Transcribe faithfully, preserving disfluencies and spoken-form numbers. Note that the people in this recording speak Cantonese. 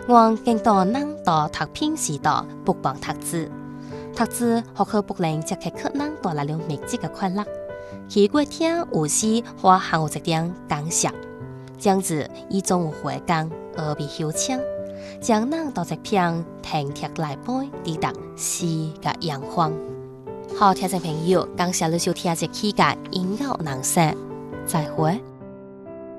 我更多人到读片时代不帮读字，讀字學去不能只係可能帶來了物質嘅快樂。奇怪聽有時或行有一點感謝，這樣子一種有回甘而被休請，將人到一片停貼來背，抵達詩嘅陽光。好，聽眾朋友，感謝你收聽這期嘅音樂人生，再會。